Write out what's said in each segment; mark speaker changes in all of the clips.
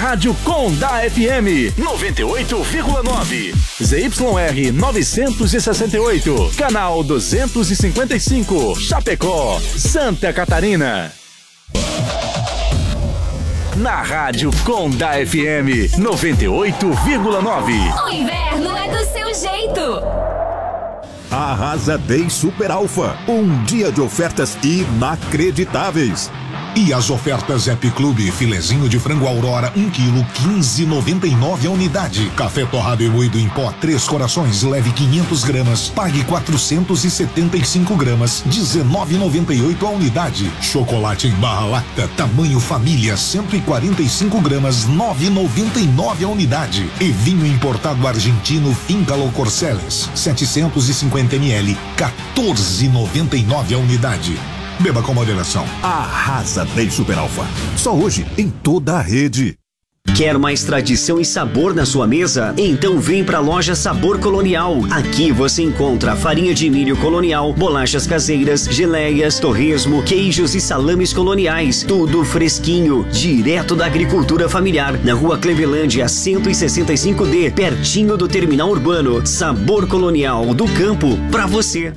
Speaker 1: Rádio Com da FM 98,9. ZYR 968, canal 255, Chapecó, Santa Catarina. Na Rádio Com da FM 98,9.
Speaker 2: O inverno é do seu jeito.
Speaker 3: Arrasa Day Super Alfa, um dia de ofertas inacreditáveis. E as ofertas Happy Club, filezinho de frango Aurora, 1 kg, 15,99 a unidade. Café torrado e moído em pó, 3 corações, leve 500 gramas, pague 475 gramas, 19,98 a unidade. Chocolate em barra lacta, tamanho família, 145 gramas, 9,99 a unidade. E vinho importado argentino Fincalo Corceles, 750 ml, 14,99 a unidade. Beba com moderação. Arrasa Day Super Alfa. Só hoje, em toda a rede.
Speaker 4: Quer mais tradição e sabor na sua mesa? Então vem pra loja Sabor Colonial. Aqui você encontra farinha de milho colonial, bolachas caseiras, geleias, torresmo, queijos e salames coloniais. Tudo fresquinho, direto da agricultura familiar. Na rua Clevelândia, 165D, pertinho do terminal urbano. Sabor Colonial, do campo pra você.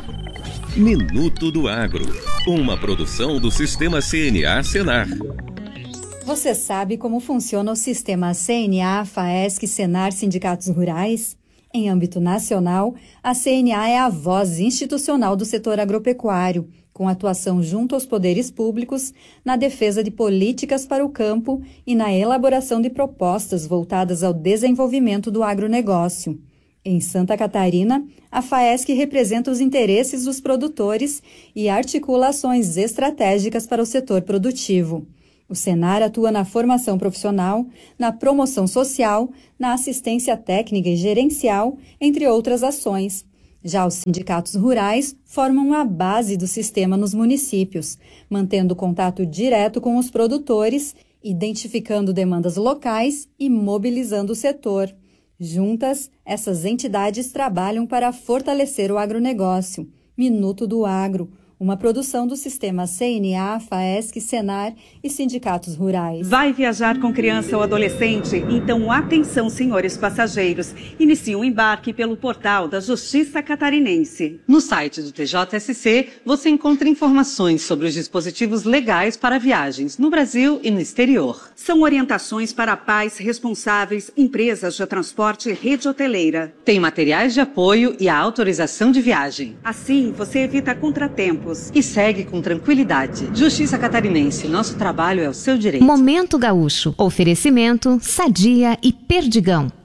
Speaker 5: Minuto do Agro, uma produção do Sistema CNA Senar.
Speaker 6: Você sabe como funciona o sistema CNA, FAESC, Senar, Sindicatos Rurais? Em âmbito nacional, a CNA é a voz institucional do setor agropecuário, com atuação junto aos poderes públicos, na defesa de políticas para o campo e na elaboração de propostas voltadas ao desenvolvimento do agronegócio. Em Santa Catarina, a FAESC representa os interesses dos produtores e articula ações estratégicas para o setor produtivo. O Senar atua na formação profissional, na promoção social, na assistência técnica e gerencial, entre outras ações. Já os sindicatos rurais formam a base do sistema nos municípios, mantendo contato direto com os produtores, identificando demandas locais e mobilizando o setor. Juntas, essas entidades trabalham para fortalecer o agronegócio. Minuto do Agro, uma produção do sistema CNA, FAESC, Senar e sindicatos rurais.
Speaker 7: Vai viajar com criança ou adolescente? Então atenção, senhores passageiros. Inicie o embarque pelo portal da Justiça Catarinense.
Speaker 8: No site do TJSC, você encontra informações sobre os dispositivos legais para viagens no Brasil e no exterior.
Speaker 7: São orientações para pais responsáveis, empresas de transporte e rede hoteleira.
Speaker 8: Tem materiais de apoio e a autorização de viagem.
Speaker 7: Assim, você evita contratempos.
Speaker 8: E segue com tranquilidade. Justiça Catarinense, nosso trabalho é o seu direito.
Speaker 9: Momento Gaúcho. Oferecimento Sadia e Perdigão.